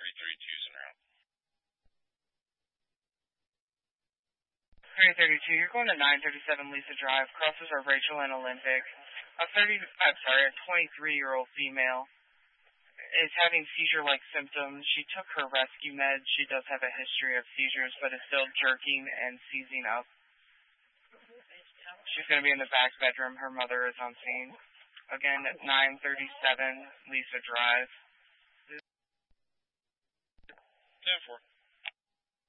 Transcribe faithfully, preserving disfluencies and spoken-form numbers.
thirty-three, twos and route. three thirty-two, you're going to nine thirty-seven Lisa Drive. Crosses are Rachel and Olympic. A thirty, I'm sorry, a twenty-three-year-old female is having seizure-like symptoms. She took her rescue meds. She does have a history of seizures, but is still jerking and seizing up. She's going to be in the back bedroom. Her mother is on scene. Again, at nine thirty-seven Lisa Drive. ten four.